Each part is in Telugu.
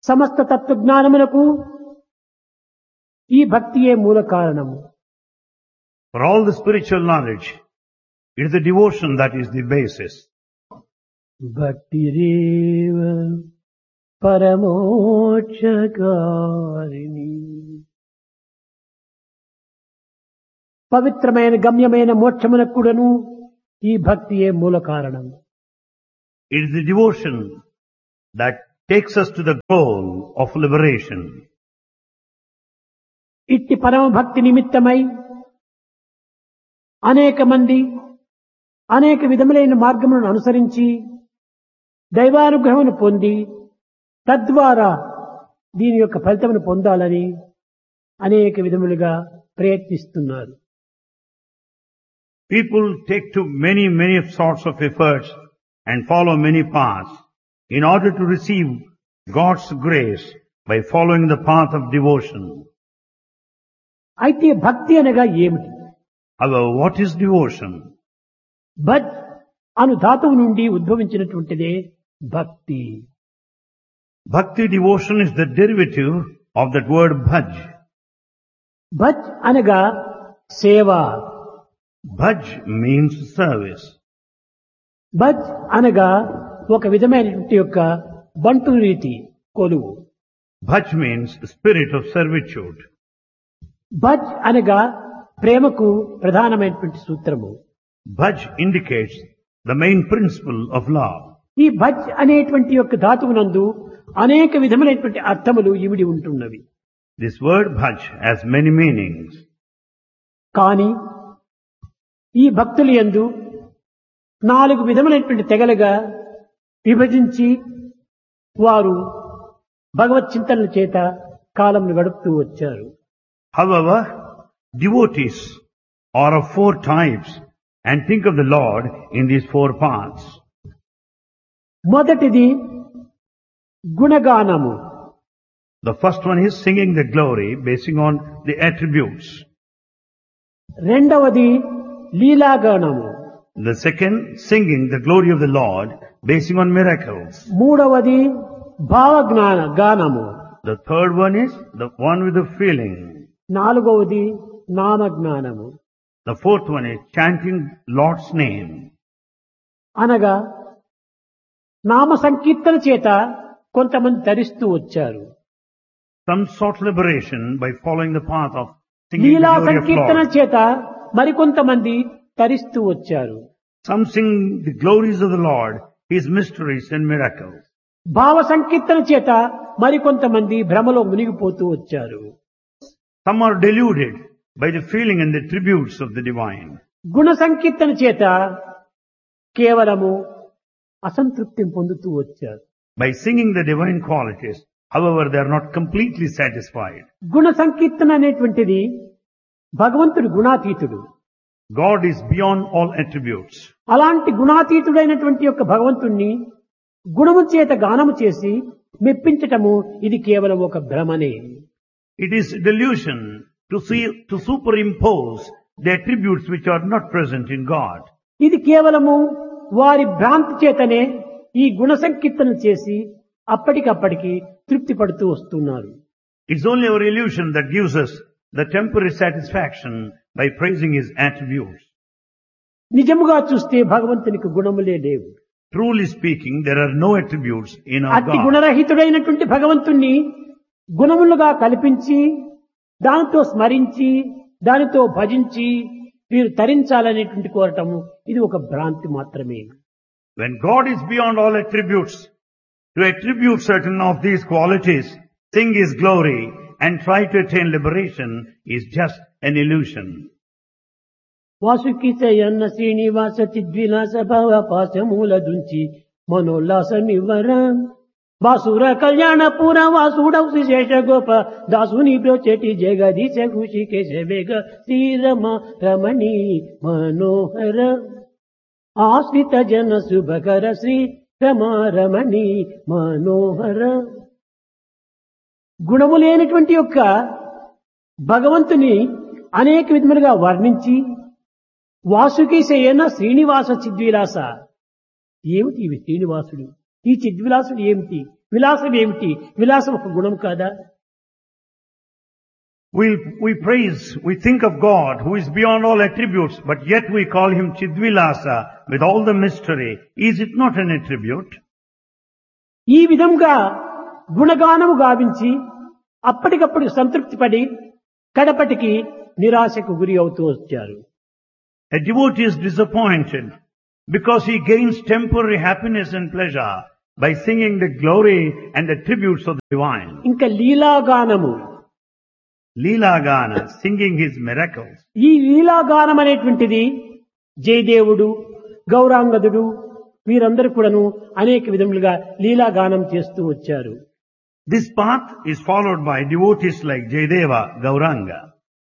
సమస్త తత్వజ్ఞానములకు ఈ భక్తియే మూల కారణము. For all the spiritual knowledge, it is the devotion that is the basis. భక్తిరేవ పరమోక్షకారిణి. పవిత్రమైన గమ్యమైన మోక్షమునకు కూడాను ఈ భక్తియే మూల కారణం. It is the devotion that takes us to the goal of liberation. ఇట్టి పరమ భక్తి నిమిత్తమై అనేక మంది అనేక విధములైన మార్గములను అనుసరించి దైవానుగ్రహమును పొంది తద్వారా దీని యొక్క ఫలితమును పొందాలని అనేక విధములుగా ప్రయత్నిస్తున్నారు. People take to many sorts of efforts and follow many paths in order to receive God's grace by following the path of devotion. అయితే భక్తి అనగా ఏమిటి? However, what is devotion? భజ్ అను ధాతువు నుండి ఉద్భవించినటువంటిదే భక్తి. Bhakti devotion is the derivative of that word bhaj. భజ్ అనగా సేవ. Bhaj means service. భజ్ అనగా ఒక విధమైనటువంటి యొక్క బంటు రీతి కొలువు. Bhaj means spirit of servitude. భజ్ అనగా ప్రేమకు ప్రధానమైనటువంటి సూత్రము. Bhaj indicates the main principle of love. ఈ భజ్ అనేటువంటి యొక్క ధాతువునందు అనేక విధములైనటువంటి అర్థములు ఇమిడి ఉంటున్నవి. This word bhaj has many meanings. కానీ ఈ భక్తుల యందు 4 విధములైనటువంటి తెగలుగా విభజించి వారు భగవత్ చింతనల చేత కాలంను గడుపుతూ వచ్చారు. However, devotees are of 4 types and think of the Lord in these 4 paths. మొదటిది గుణగానము. The first one is singing the glory basing on the attributes. రెండవది లీలాగానము. The second, singing the glory of the Lord basing on miracles. మూడవది భావగానము. The third one is the one with the feeling. నాలుగవది నామజ్ఞానము. The fourth one is chanting Lord's name. అనగా నామ సంకీర్తన చేత కొంతమంది తరిస్తూ వచ్చారు. Some sought liberation by following the path of singing the Leela glory of Sankirtana Lord. చేత మరికొంతమంది తరిస్తూ వచ్చారు. Some sing the glories of the Lord, His mysteries and miracles. భావ సంకీర్తన చేత మరికొంతమంది భ్రమలో మునిగిపోతూ వచ్చారు. Some are deluded by the feeling and the tributes of the divine. గుణ సంకీర్తన చేత కేవలము అసంతృప్తిని పొందుతూ వచ్చారు. By singing the divine qualities, however, they are not completely satisfied. గుణ సంకీర్తన అనేటువంటిది భగవంతుడు గుణాతీతుడు. God is beyond all attributes. అలాంటి గుణాతీతుడైనటువంటి యొక్క భగవంతుణ్ణి గుణము చేత గానము చేసి మెప్పించటము ఇది కేవలం ఒక భ్రమనే. It is delusion to superimpose the attributes which are not present in God. ఇది కేవలము వారి భ్రాంతి చేతనే ఈ గుణ సంకీర్తన చేసి అప్పటికప్పటికి తృప్తి పడుతూ వస్తున్నారు. It's only our illusion that gives us the temporary satisfaction by praising His attributes. నిజముగా చూస్తే భగవంతునికి గుణములే లేవు. Truly speaking, there are no attributes in our అట్టి God. గుణరహితుడైనటువంటి భగవంతుణ్ణి గుణములుగా కల్పించి దానితో స్మరించి దానితో భజించి వీరు తరించాలనేటువంటి కోరటము ఇది ఒక భ్రాంతి మాత్రమే. When God is beyond all attributes, to attribute certain of these qualities, sing His glory and try to attain liberation is just an illusion. వాసుకిశయన్న Srinivasa చిద్విలాస భవ పాశమూల దుంచి మనోల్లాసమివ్వర వాసుర కళ్యాణ పూర వాసుడౌ శేష గోప దాసుని బ్రోచెటి జగదీశ ఖుషికేశ వేగ శ్రీరమ రమణి మనోహర ఆశ్రిత జన శుభకర శ్రీ రమారమణి మనోహర. గుణము లేనటువంటి యొక్క భగవంతుని అనేక విధములుగా వర్ణించి వాసుకీశయన శ్రీనివాస చిద్విలాస. ఏమిటి ఇవి శ్రీనివాసుడు? ఈ చిద్విలాసుడు ఏమిటి? విలాసం ఏమిటి? విలాసం ఒక గుణం కాదా? We praise, we think of God who is beyond all attributes, but yet we call him Chidvilasa with all the mystery. Is it not an attribute? ఈ విధంగా గుణగానము గావించి అప్పటికప్పుడు సంతృప్తి పడి కడపటికి నిరాశకు గురి అవుతూ వచ్చారు. A devotee is disappointed because he gains temporary happiness and pleasure by singing the glory and attributes of the divine. ఇంకా లీలాగానము, Leelagana, singing his miracles. ఈ లీలాగానం అనేటువంటిది జయదేవుడు, గౌరాంగదుడు వీరందరూ కూడాను అనేక విధములుగా లీలాగానం చేస్తూ వచ్చారు. This path is followed by devotees like Jayadeva, Gauranga.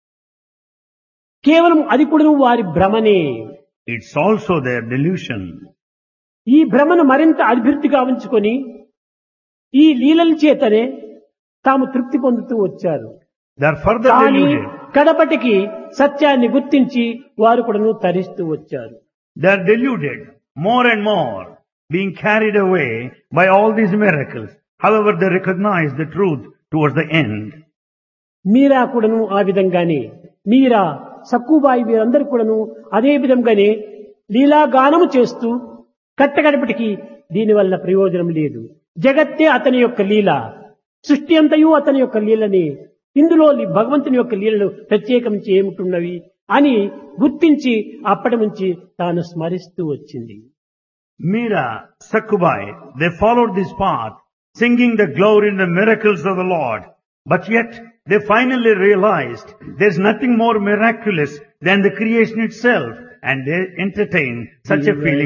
కేవలం అది కూడాను వారి భ్రమనే. It's also their delusion. ఈ భ్రమను మరింత అభివృద్ధిగా ఉంచుకొని ఈ లీలల చేతనే తాము తృప్తి పొందుతూ వచ్చారు. They are further కానీ deluded. కడపటికి సత్యాన్ని గుర్తించి వారు కూడాను తరిస్తూ వచ్చారు. They are deluded more and more, being carried away by all these miracles. However, they recognize the truth towards the end. మీరా కూడాను ఆ విధంగానే, మీరా సక్కుబాయి వీరందరూ కూడాను అదే విధంగానే లీలాగానము చేస్తూ కట్టగడపటికి దీనివల్ల ప్రయోజనం లేదు. జగత్తే అతని యొక్క లీల, సృష్టి అంతయు అతని యొక్క లీలని, ఇందులో భగవంతుని యొక్క లీలలు ప్రత్యేకించి ఏమిటున్నవి అని గుర్తించి అప్పటి నుంచి తాను స్మరిస్తూ వచ్చింది. Meera, Sakkubai, they followed this path, singing the glory and the miracles of the Lord. But yet, they finally realized there's nothing more miraculous than the creation itself, and they entertained such a feeling